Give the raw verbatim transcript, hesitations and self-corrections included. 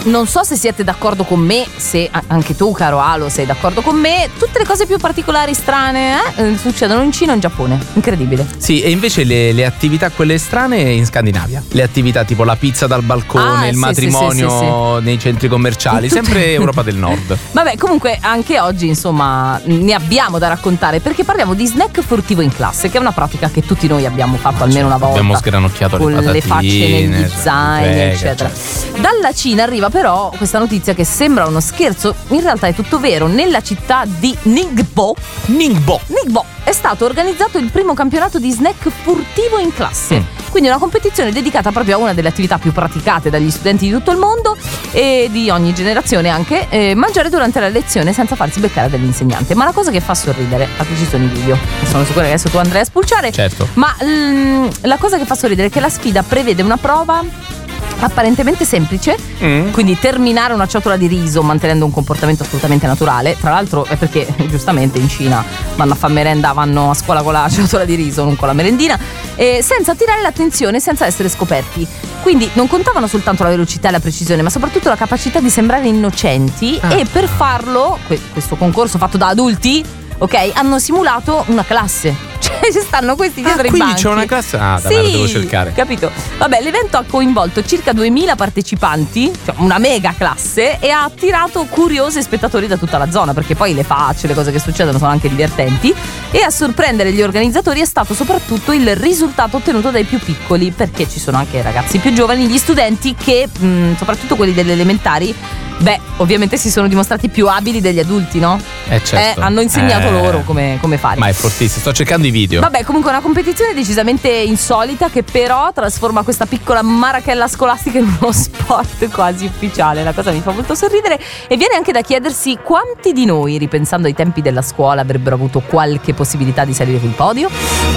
non so se siete d'accordo con me, se anche tu, caro Alo, sei d'accordo con me. Tutte le cose più particolari, strane, eh, succedono in Cina o in Giappone. Incredibile. Sì, e invece le, le attività quelle strane in Scandinavia. Le attività tipo la pizza dal balcone, Ah, il sì, matrimonio sì, sì, sì, nei centri commerciali, Tutte- sempre Europa del Nord. Vabbè, comunque anche oggi, insomma, ne abbiamo da raccontare, perché parliamo di snack furtivo in classe, che è una pratica che tutti noi abbiamo fatto almeno una volta. Abbiamo sgranocchiato con le patatine, le facce negli cioè, zaini, prega, eccetera. cioè. Dalla Cina arriva però questa notizia che sembra uno scherzo, in realtà è tutto vero. Nella città di Ningbo Ningbo Ningbo è stato organizzato il primo campionato di snack furtivo in classe. Mm. Quindi una competizione dedicata proprio a una delle attività più praticate dagli studenti di tutto il mondo e di ogni generazione anche, eh, mangiare durante la lezione senza farsi beccare dall'insegnante. Ma la cosa che fa sorridere, ah, qui ci sono i video, sono sicura che adesso tu andrai a spulciare. Certo. Ma mm, la cosa che fa sorridere è che la sfida prevede una prova apparentemente semplice, Mm. quindi terminare una ciotola di riso mantenendo un comportamento assolutamente naturale. Tra l'altro è perché giustamente in Cina vanno a fare merenda, vanno a scuola con la ciotola di riso, non con la merendina, eh, senza attirare l'attenzione, senza essere scoperti. Quindi non contavano soltanto la velocità e la precisione, ma soprattutto la capacità di sembrare innocenti. Ah. E per farlo, que- questo concorso fatto da adulti, ok, hanno simulato una classe. Cioè ci stanno questi dietro Ah, i quindi banchi. c'è una classe? Ah, dai, sì, la devo cercare. Capito? Vabbè, l'evento ha coinvolto circa duemila partecipanti, cioè una mega classe, e ha attirato curiosi spettatori da tutta la zona, perché poi le facce, le cose che succedono sono anche divertenti. E a sorprendere gli organizzatori è stato soprattutto il risultato ottenuto dai più piccoli, perché ci sono anche ragazzi più giovani, gli studenti che, mh, soprattutto quelli delle elementari, beh, ovviamente si sono dimostrati più abili degli adulti, no? Eh, certo. Eh, hanno insegnato Eh, loro come, come fare. Ma è fortissimo, sto cercando i video. Vabbè, comunque è una competizione decisamente insolita, che però trasforma questa piccola marachella scolastica in uno sport quasi ufficiale. La cosa mi fa molto sorridere, e viene anche da chiedersi quanti di noi, ripensando ai tempi della scuola, avrebbero avuto qualche possibilità di salire sul podio.